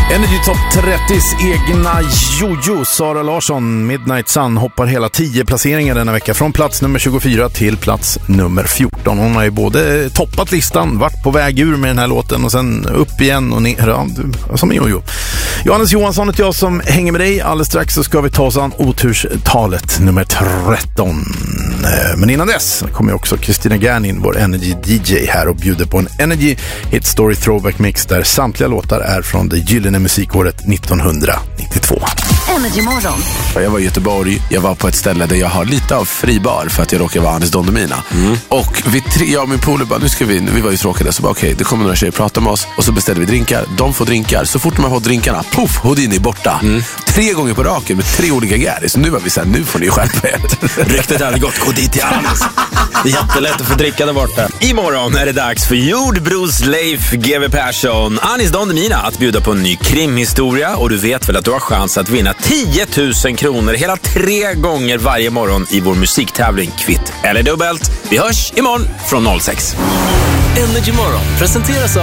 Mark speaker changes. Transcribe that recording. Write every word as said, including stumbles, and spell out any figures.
Speaker 1: Energy Top trettios egna Jojo Sara Larsson, Midnight Sun, hoppar hela tio placeringar denna vecka från plats nummer tjugofyra till plats nummer fjorton. Hon har ju både toppat listan, varit på väg ur med den här låten och sen upp igen och ner, ja, som en Jojo. Johannes Johansson heter jag som hänger med dig. Alldeles strax så ska vi ta oss an oturstalet nummer tretton. Men innan dess kommer också Christina Gernin, vår Energy D J, här och bjuder på en Energy Hit Story Throwback Mix där samtliga låtar är från det gyllene musikåret nittonhundranittiotvå.
Speaker 2: Energy Morgon.
Speaker 3: Jag var i Göteborg, jag var på ett ställe där jag har lite av fribar för att jag råkar vara Anis Don Demina. Mm. Och vi tre, jag och min polare bara, nu ska vi, vi var ju tråkade, så bara okej, okay, det kommer några tjejer prata med oss och så beställer vi drinkar, de får drinkar, så fort man får drinkarna, puff, Houdini är borta. Mm. Tre gånger på raken med tre olika gäris, så nu var vi såhär, nu får ni skärpa er.
Speaker 4: Ryktet hade gått, gå dit till Anis. Det är jättelätt att få dricka där borta. Imorgon är det dags för Jordbros Leif G W Persson, Anis Don Demina, att bjuda på en ny krimhistoria, och du vet väl att du har chans att vinna tio tusen kronor hela tre gånger varje morgon i vår musiktävling Kvitt eller dubbelt. Vi hörs imorgon från noll sex.
Speaker 5: Energy Morgon presenteras av